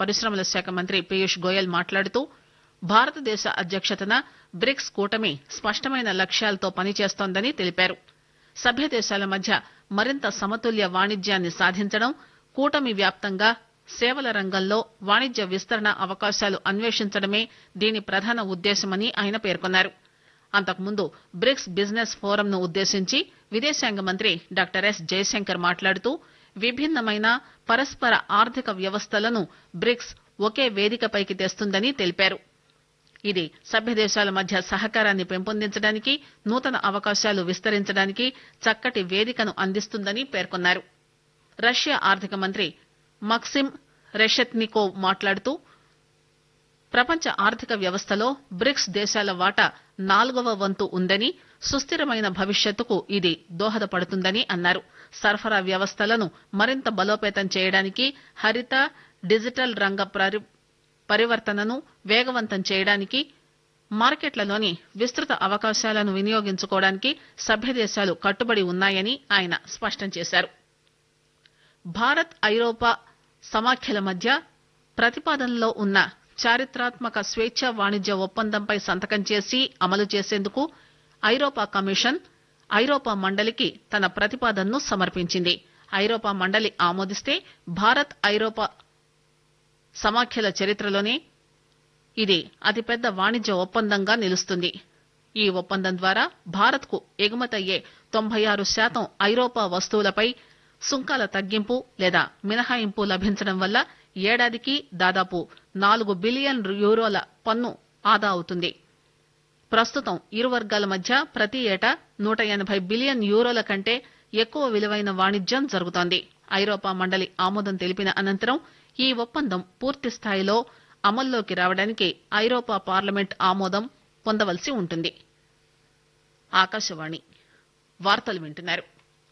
పరిశ్రమల శాఖ మంత్రి పీయూష్ గోయల్ మాట్లాడుతూ భారతదేశ అధ్యక్షతన బ్రిక్స్ కూటమి స్పష్టమైన లక్ష్యాలతో పనిచేస్తోందని తెలిపారు. సభ్య దేశాల మధ్య మరింత సమతుల్య వాణిజ్యాన్ని సాధించడం, కూటమి వ్యాప్తంగా సేవల రంగంలో వాణిజ్య విస్తరణ అవకాశాలు అన్వేషించడమే దీని ప్రధాన ఉద్దేశమని ఆయన పేర్కొన్నారు. అంతకుముందు బ్రిక్స్ బిజినెస్ ఫోరం ను ఉద్దేశించి విదేశాంగ మంత్రి డాక్టర్ ఎస్ జయశంకర్ మాట్లాడుతూ విభిన్నమైన పరస్పర ఆర్థిక వ్యవస్థలను బ్రిక్స్ ఒకే వేదికపైకి తెస్తుందని తెలిపారు. ఇది సభ్య దేశాల మధ్య సహకారాన్ని పెంపొందించడానికి, నూతన అవకాశాలు విస్తరించడానికి చక్కటి వేదికను అందిస్తుందని పేర్కొన్నారు. రష్యా ఆర్థిక మంత్రి మక్సిమ్ రెషెత్నికోవ్ మాట్లాడుతూ ప్రపంచ ఆర్థిక వ్యవస్థలో బ్రిక్స్ దేశాల వాటా 4వ వంతు ఉందని, సుస్థిరమైన భవిష్యత్తుకు ఇది దోహదపడుతుందని అన్నారు. సరఫరా వ్యవస్థలను మరింత బలోపేతం చేయడానికి, హరిత డిజిటల్ రంగ పరివర్తనను వేగవంతం చేయడానికి, మార్కెట్లలోని విస్తృత అవకాశాలను వినియోగించుకోవడానికి సభ్య దేశాలు కట్టుబడి ఉన్నాయని ఆయన స్పష్టం చేశారు. భారత్ ఐరోపా సమాఖ్యల మధ్య ప్రతిపాదనలో ఉన్న చారిత్రాత్మక స్వేచ్ఛా వాణిజ్య ఒప్పందంపై సంతకం చేసి అమలు చేసేందుకు ఐరోపా కమిషన్ ఐరోపా మండలికి తన ప్రతిపాదనను సమర్పించింది. ఐరోపా మండలి ఆమోదిస్తే భారత్ ఐరోపా సమాఖ్యల చరిత్రలోనే ఇది అతిపెద్ద వాణిజ్య ఒప్పందంగా నిలుస్తుంది. ఈ ఒప్పందం ద్వారా భారత్ కు ఎగుమతయ్యే 96% ఐరోపా వస్తువులపై సుంకాల తగ్గింపు లేదా మినహాయింపు లభించడం వల్ల ఏడాదికి దాదాపు 4 బిలియన్ యూరోల పన్ను ఆదా అవుతుంది. ప్రస్తుతం ఇరు వర్గాల మధ్య ప్రతి ఏటా 180 బిలియన్ యూరోల కంటే ఎక్కువ విలువైన వాణిజ్యం జరుగుతోంది. ఐరోపా మండలి ఆమోదం తెలిపిన అనంతరం ఈ ఒప్పందం పూర్తి స్థాయిలో అమల్లోకి రావడానికి ఐరోపా పార్లమెంట్ ఆమోదం పొందవలసి ఉంటుంది. ఆకాశవాణి వార్తలు వింటున్నారు.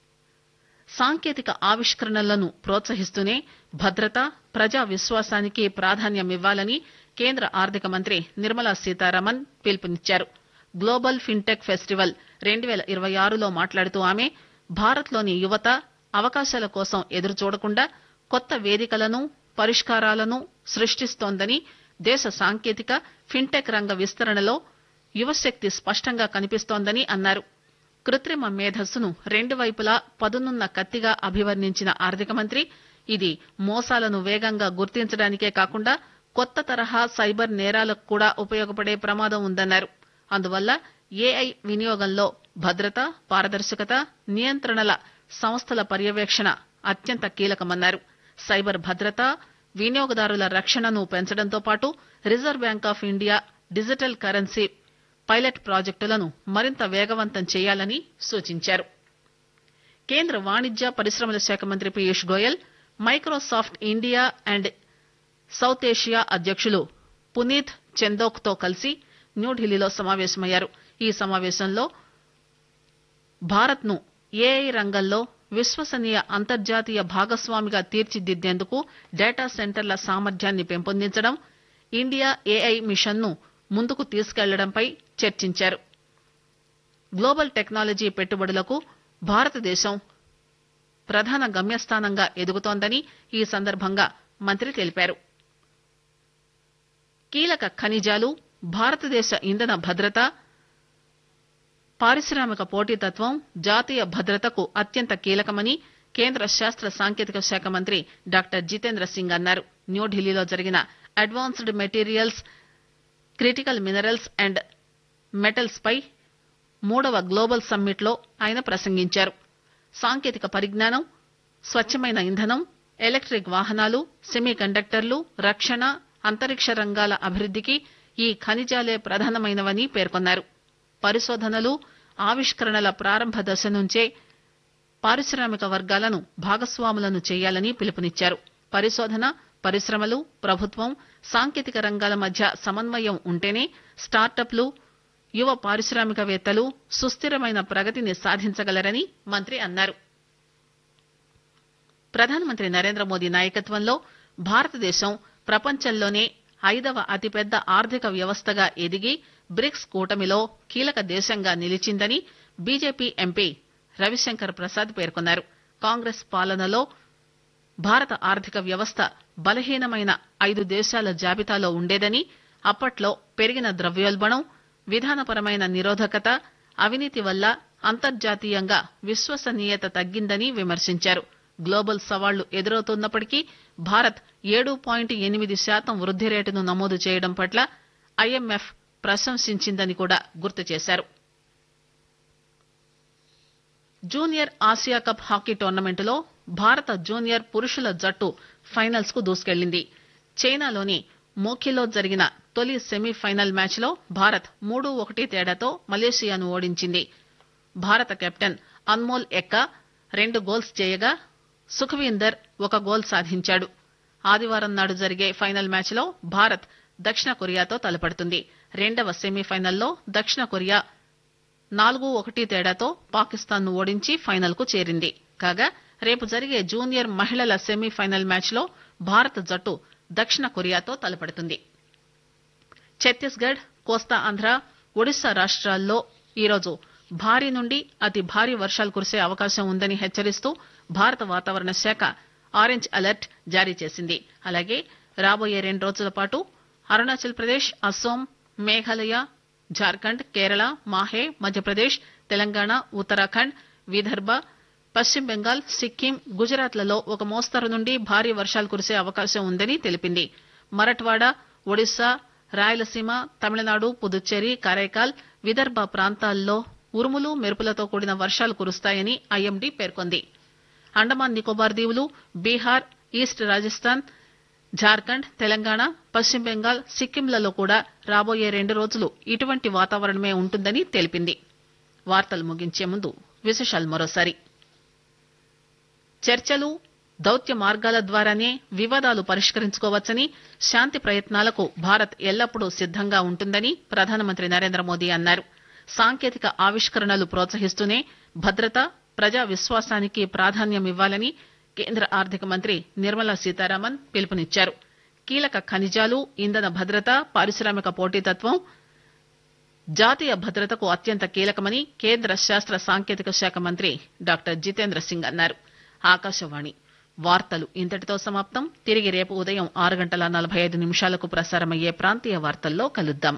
సాంకేతిక ఆవిష్కరణలను ప్రోత్సహిస్తూనే భద్రత, ప్రజా విశ్వాసానికి ప్రాధాన్యమివ్వాలని కేంద్ర ఆర్థిక మంత్రి నిర్మలా సీతారామన్ పిలుపునిచ్చారు. గ్లోబల్ ఫిన్టెక్ ఫెస్టివల్ 2026లో మాట్లాడుతూ ఆమె భారత్లోని యువత అవకాశాల కోసం ఎదురుచూడకుండా కొత్త వేదికలను, పరిష్కారాలను సృష్టిస్తోందని, దేశ సాంకేతిక ఫిన్టెక్ రంగ విస్తరణలో యువశక్తి స్పష్టంగా కనిపిస్తోందని అన్నారు. కృత్రిమ మేధస్సును రెండు వైపులా పదునున్న కత్తిగా అభివర్ణించిన ఆర్థిక మంత్రి ఇది మోసాలను వేగంగా గుర్తించడానికే కాకుండా కొత్త తరహా సైబర్ నేరాలకు కూడా ఉపయోగపడే ప్రమాదం ఉందన్నారు. అందువల్ల ఏఐ వినియోగంలో భద్రత, పారదర్శకత, నియంత్రణల సంస్థల పర్యవేక్షణ అత్యంత కీలకమన్నారు. సైబర్ భద్రత, వినియోగదారుల రక్షణను పెంచడంతో పాటు reserve bank of India digital currency pilot ప్రాజెక్టులను మరింత వేగవంతం చేయాలని సూచించారు. కేంద్ర వాణిజ్య పరిశ్రమల శాఖ మంత్రి Piyush Goyal Microsoft India and south Asia అధ్యక్షులు పునీత్ చందోక్ తో కలిసి న్యూఢిల్లీలో సమావేశమయ్యారు. ఈ సమావేశంలో భారత్ ను ఏఐ రంగంలో విశ్వసనీయ అంతర్జాతీయ భాగస్వామిగా తీర్చిదిద్దేందుకు డేటా సెంటర్ల సామర్థ్యాన్ని పెంపొందించడం, ఇండియా ఏఐ మిషన్ ను ముందుకు తీసుకెళ్లడంపై చర్చించారు. గ్లోబల్ టెక్నాలజీ పెట్టుబడులకు భారతదేశం ప్రధాన గమ్యస్థానంగా ఎదుగుతోందని ఈ సందర్భంగా మంత్రి తెలిపారు. కీలక ఖనిజాలు, భారతదేశ ఇంధన భద్రత, పారిశ్రామిక పోటీతత్వం జాతీయ భద్రతకు అత్యంత కీలకమని కేంద్ర శాస్త్ర సాంకేతిక శాఖ మంత్రి డాక్టర్ జితేంద్ర సింగ్ అన్నారు. న్యూఢిల్లీలో జరిగిన advanced materials, critical minerals and metals పై 3వ గ్లోబల్ సమ్మిట్ లో ఆయన ప్రసంగించారు. సాంకేతిక పరిజ్ఞానం, స్వచ్ఛమైన ఇంధనం, ఎలక్ట్రిక్ వాహనాలు, సెమీ కండక్టర్లు, రక్షణ, అంతరిక్ష రంగాల అభివృద్దికి ఈ ఖనిజాలే ప్రధానమైనవని పేర్కొన్నారు. పరిశోధనలు, ఆవిష్కరణల ప్రారంభ దశ నుంచే పారిశ్రామిక వర్గాలను భాగస్వాములను చేయాలని పిలుపునిచ్చారు. పరిశోధన, పరిశ్రమలు, ప్రభుత్వం, సాంకేతిక రంగాల మధ్య సమన్వయం ఉంటేనే స్టార్టప్లు, యువ పారిశ్రామికవేత్తలు సుస్థిరమైన ప్రగతిని సాధించగలరని మంత్రి అన్నారు. ప్రధానమంత్రి నరేంద్ర మోదీ నాయకత్వంలో భారతదేశం ప్రపంచంలోనే 5వ అతిపెద్ద ఆర్థిక వ్యవస్థగా ఎదిగి బ్రిక్స్ కూటమిలో కీలక దేశంగా నిలిచిందని బీజేపీ ఎంపీ రవిశంకర్ ప్రసాద్ పేర్కొన్నారు. కాంగ్రెస్ పాలనలో భారత ఆర్థిక వ్యవస్థ బలహీనమైన 5 దేశాల జాబితాలో ఉండేదని, అప్పట్లో పెరిగిన ద్రవ్యోల్బణం, విధానపరమైన నిరోధకత, అవినీతి వల్ల అంతర్జాతీయంగా విశ్వసనీయత తగ్గిందని విమర్శించారు. గ్లోబల్ సవాళ్లు ఎదురవుతున్నప్పటికీ భారత్ 7.8% వృద్ది రేటును నమోదు చేయడం పట్ల ఐఎంఎఫ్ ప్రశంసించిందని కూడా గుర్తు చేశారు. జూనియర్ ఆసియా కప్ హాకీ టోర్నమెంటులో భారత జూనియర్ పురుషుల జట్టు ఫైనల్స్ కు దూసుకెళ్లింది. చైనాలోని మోఖిలో జరిగిన తొలి సెమీఫైనల్ మ్యాచ్ లో భారత్ 3-1 తేడాతో మలేషియాను ఓడించింది. భారత కెప్టెన్ అన్మోల్ ఎక్కా 2 గోల్స్ చేయగా సుఖవీందర్ 1 గోల్ సాధించాడు. ఆదివారం నాడు జరిగే ఫైనల్ మ్యాచ్ లో భారత్ దక్షిణ కొరియాతో తలపడుతుంది. రెండవ సెమీఫైనల్లో దక్షిణ కొరియా 4-1 తేడాతో పాకిస్తాన్ ను ఓడించి ఫైనల్ కు చేరింది. కాగా రేపు జరిగే జూనియర్ మహిళల సెమీఫైనల్ మ్యాచ్ లో భారత జట్టు దక్షిణ కొరియాతో తలపడుతుంది. ఛత్తీస్గఢ్, కోస్తా ఆంధ్ర, ఒడిశా రాష్ట్రాల్లో ఈరోజు భారీ నుండి అతి భారీ వర్షాలు కురిసే అవకాశం ఉందని హెచ్చరిస్తూ భారత వాతావరణ శాఖ ఆరెంజ్ అలర్ట్ జారీ చేసింది. అలాగే రాబోయే 2 రోజుల పాటు అరుణాచల్ ప్రదేశ్, అస్సోం, మేఘాలయ, జార్ఖండ్, కేరళ, మాహే, మధ్యప్రదేశ్, తెలంగాణ, ఉత్తరాఖండ్, విదర్భ, పశ్చిమ బెంగాల్, సిక్కిం, గుజరాత్ లలో ఒక మోస్తరు నుండి భారీ వర్షాలు కురిసే అవకాశం ఉందని తెలిపింది. మరఠ్వాడ, ఒడిశా, రాయలసీమ, తమిళనాడు, పుదుచ్చేరి, కరైకాల్, విదర్భ ప్రాంతాల్లో ఉరుములు, మెరుపులతో కూడిన వర్షాలు కురుస్తాయని ఐఎండీ పేర్కొంది. అండమాన్ నికోబార్ దీవులు, బీహార్, ఈస్ట్ రాజస్థాన్, జార్ఖండ్, తెలంగాణ, పశ్చిమ బెంగాల్, సిక్కింలలో కూడా రాబోయే 2 రోజులు ఇటువంటి వాతావరణమే ఉంటుందని తెలిపింది. వార్తలు ముగించే ముందు విశేషాలు మరోసారి. చర్చలు, దౌత్య మార్గాల ద్వారానే వివాదాలు పరిష్కరించుకోవచ్చని, శాంతి ప్రయత్నాలకు భారత్ ఎల్లప్పుడూ సిద్దంగా ఉంటుందని ప్రధానమంత్రి నరేంద్ర మోదీ అన్నారు. సాంకేతిక ఆవిష్కరణలు ప్రోత్సహిస్తూనే భద్రత, ప్రజా విశ్వాసానికి ప్రాధాన్యమివ్వాలని కేంద్ర ఆర్థిక మంత్రి నిర్మలా సీతారామన్ పిలుపునిచ్చారు. కీలక ఖనిజాలు, ఇంధన భద్రత, పారిశ్రామిక పోటీతత్వం జాతీయ భద్రతకు అత్యంత కీలకమని కేంద్ర శాస్త్ర సాంకేతిక శాఖ మంత్రి డాక్టర్ జితేంద్ర సింగ్ అన్నారు. ఆకాశవాణి వార్తలు ఇంతటితో సమాప్తం. తిరిగి రేపు ఉదయం 6:45 ప్రసారమయ్యే ప్రాంతీయ వార్తల్లో కలుద్దాం.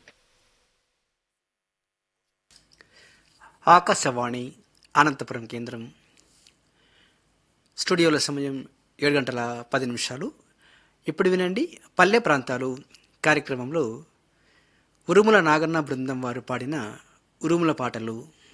ఆకాశవాణి అనంతపురం కేంద్రం. స్టూడియోల సమయం 7:10. ఇప్పుడు వినండి పల్లె ప్రాంతాలు కార్యక్రమంలో ఉరుముల నాగన్న బృందం వారు పాడిన ఉరుముల పాటలు.